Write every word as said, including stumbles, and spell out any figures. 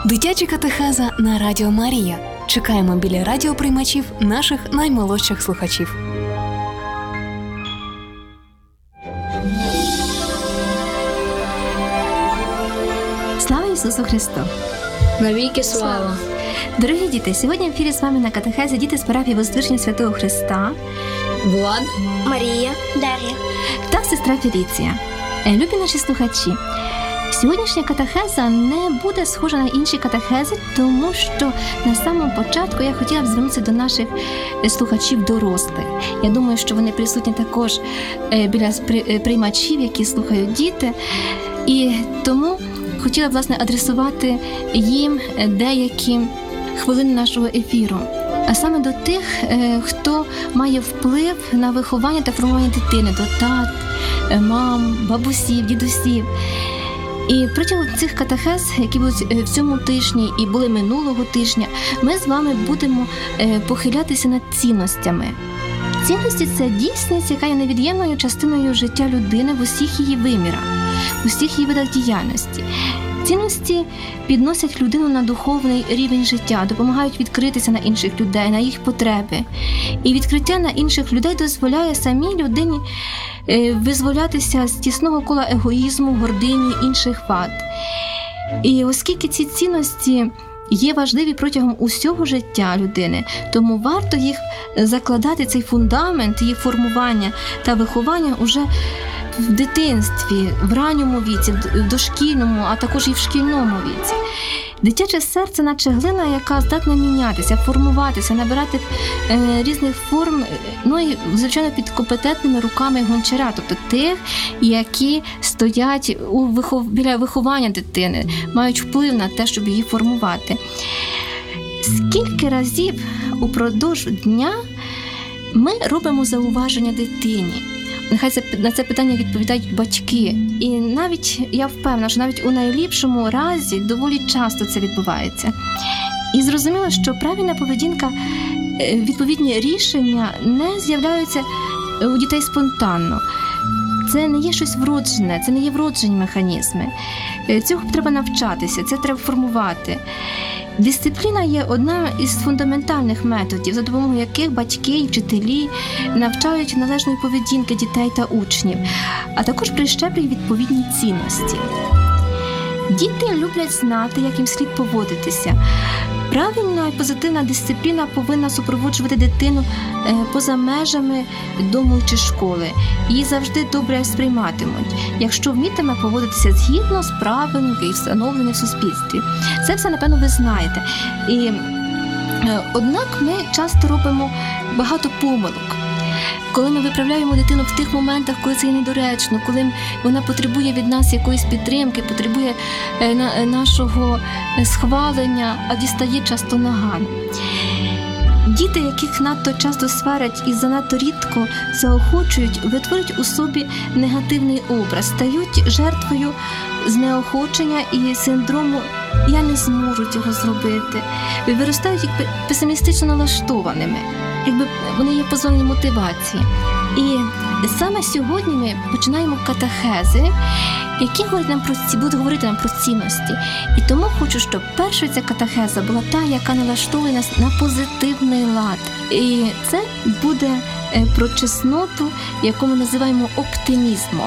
Дитяча катехеза на Радіо Марія. Чекаємо біля радіоприймачів наших наймолодших слухачів. Слава Ісусу Христу! Навіки слава! Дорогі діти, сьогодні в ефірі з вами на катехезі діти з парафії Возвишення Святого Христа, Влад, Марія, Дар'я та сестра Феліція. Любі наші слухачі, сьогоднішня катехеза не буде схожа на інші катехези, тому що на самому початку я хотіла б звернутися до наших слухачів дорослих. Я думаю, що вони присутні також біля приймачів, які слухають діти. І тому хотіла б, власне, адресувати їм деякі хвилини нашого ефіру. А саме до тих, хто має вплив на виховання та формування дитини, до тат, мам, бабусів, дідусів. І протягом цих катехез, які будуть в цьому тижні і були минулого тижня, ми з вами будемо похилятися над цінностями. Цінності – це дійсність, яка є невід'ємною частиною життя людини в усіх її вимірах, в усіх її видах діяльності. Цінності підносять людину на духовний рівень життя, допомагають відкритися на інших людей, на їх потреби. І відкриття на інших людей дозволяє самій людині визволятися з тісного кола егоїзму, гордині, інших вад. І оскільки ці цінності є важливі протягом усього життя людини, тому варто їх закладати, цей фундамент, їх формування та виховання уже в дитинстві, в ранньому віці, в дошкільному, а також і в шкільному віці. Дитяче серце, наче глина, яка здатна мінятися, формуватися, набирати е, різних форм, ну і, звичайно, під компетентними руками гончара, тобто тих, які стоять у вихов... біля виховання дитини, мають вплив на те, щоб її формувати. Скільки разів упродовж дня ми робимо зауваження дитині? Нехай це, на це питання відповідають батьки. І навіть, я впевнена, що навіть у найліпшому разі доволі часто це відбувається. І зрозуміло, що правильна поведінка, відповідні рішення не з'являються у дітей спонтанно. Це не є щось вроджене, це не є вроджені механізми. Цього треба навчатися, це треба формувати. Дисципліна є одна із фундаментальних методів, за допомогою яких батьки і вчителі навчають належної поведінки дітей та учнів, а також прищеплюють відповідні цінності. Діти люблять знати, як їм слід поводитися. Правильна і позитивна дисципліна повинна супроводжувати дитину поза межами дому чи школи. Її завжди добре сприйматимуть, якщо вмітиме поводитися згідно з правилами, які встановлені в суспільстві. Це все, напевно, ви знаєте. І, однак ми часто робимо багато помилок. Коли ми виправляємо дитину в тих моментах, коли це є недоречно, коли вона потребує від нас якоїсь підтримки, потребує нашого схвалення, а дістає часто наган. Діти, яких надто часто сварять і занадто рідко заохочують, витворюють у собі негативний образ, стають жертвою знеохочення і синдрому «я не зможу цього зробити», виростають якби песимістично налаштованими, якби вони є позбавлені мотивації. І саме сьогодні ми починаємо катехези, які говорять нам про ці, будуть говорити нам про цінності. І тому хочу, щоб перша ця катехеза була та, яка налаштовує нас на позитивний лад. І це буде про чесноту, яку ми називаємо оптимізмом.